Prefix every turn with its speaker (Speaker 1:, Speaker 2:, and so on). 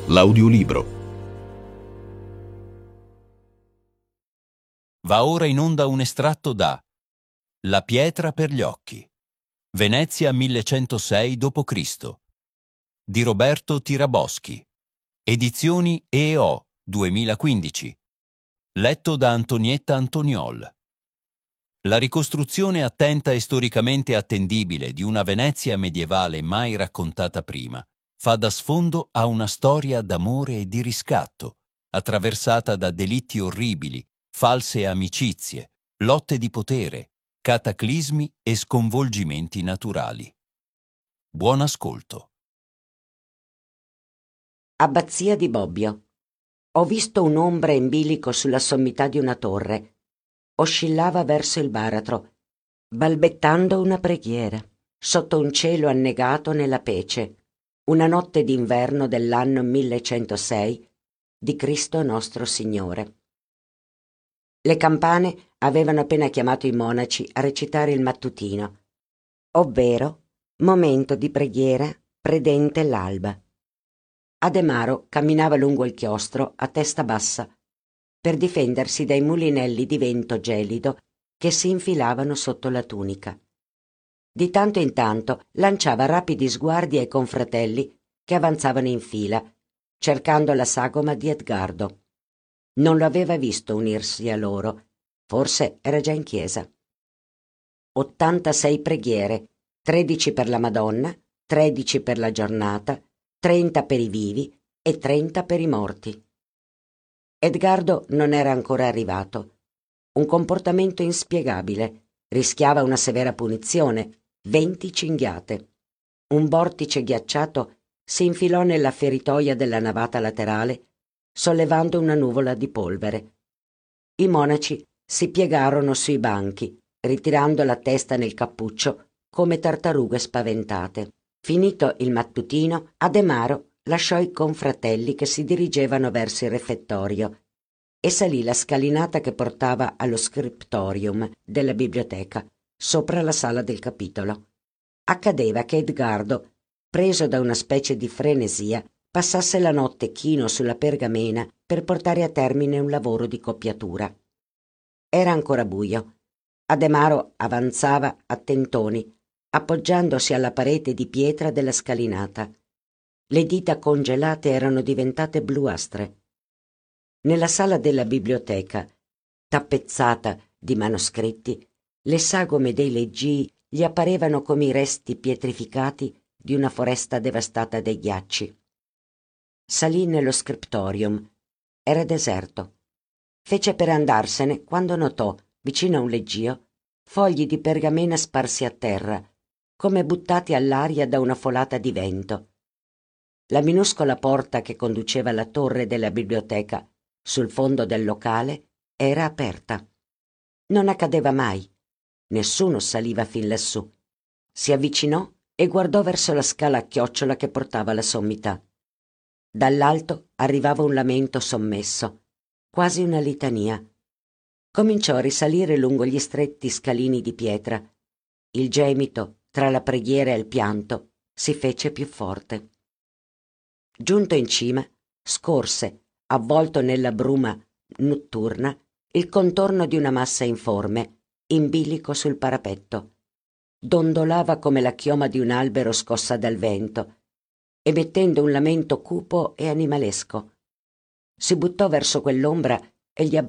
Speaker 1: l'audiolibro.
Speaker 2: Va ora in onda un estratto da La pietra per gli occhi, Venezia 1106 d.C. di Roberto Tiraboschi, edizioni EO 2015, letto da Antonietta Antoniol. La ricostruzione attenta e storicamente attendibile di una Venezia medievale mai raccontata prima fa da sfondo a una storia d'amore e di riscatto, attraversata da delitti orribili, false amicizie, lotte di potere, cataclismi e sconvolgimenti naturali. Buon ascolto.
Speaker 3: Abbazia di Bobbio. Ho visto un'ombra in bilico sulla sommità di una torre. Oscillava verso il baratro, balbettando una preghiera, sotto un cielo annegato nella pece, una notte d'inverno dell'anno 1106 di Cristo nostro Signore. Le campane avevano appena chiamato i monaci a recitare il mattutino, ovvero momento di preghiera predente l'alba. Ademaro camminava lungo il chiostro a testa bassa per difendersi dai mulinelli di vento gelido che si infilavano sotto la tunica. Di tanto in tanto lanciava rapidi sguardi ai confratelli che avanzavano in fila, cercando la sagoma di Edgardo. Non lo aveva visto unirsi a loro, forse era già in chiesa. 86 preghiere, 13 per la Madonna, 13 per la giornata, 30 per i vivi e 30 per i morti. Edgardo non era ancora arrivato. Un comportamento inspiegabile, rischiava una severa punizione, 20 cinghiate. Un vortice ghiacciato si infilò nella feritoia della navata laterale, sollevando una nuvola di polvere. I monaci si piegarono sui banchi, ritirando la testa nel cappuccio come tartarughe spaventate. Finito il mattutino, Ademaro lasciò i confratelli che si dirigevano verso il refettorio e salì la scalinata che portava allo scriptorium della biblioteca, sopra la sala del capitolo. Accadeva che Edgardo, preso da una specie di frenesia, passasse la notte chino sulla pergamena per portare a termine un lavoro di coppiatura. Era ancora buio. Ademaro avanzava a tentoni, appoggiandosi alla parete di pietra della scalinata. Le dita congelate erano diventate bluastre. Nella sala della biblioteca, tappezzata di manoscritti, le sagome dei leggii gli apparevano come i resti pietrificati di una foresta devastata dai ghiacci. Salì nello scriptorium. Era deserto. Fece per andarsene quando notò, vicino a un leggio, fogli di pergamena sparsi a terra, come buttati all'aria da una folata di vento. La minuscola porta che conduceva alla torre della biblioteca, sul fondo del locale, era aperta. Non accadeva mai. Nessuno saliva fin lassù. Si avvicinò e guardò verso la scala a chiocciola che portava alla sommità. Dall'alto arrivava un lamento sommesso, quasi una litania. Cominciò a risalire lungo gli stretti scalini di pietra. Il gemito, tra la preghiera e il pianto, si fece più forte. Giunto in cima, scorse, avvolto nella bruma notturna, il contorno di una massa informe, in bilico sul parapetto. Dondolava come la chioma di un albero scossa dal vento, emettendo un lamento cupo e animalesco. Si buttò verso quell'ombra e gli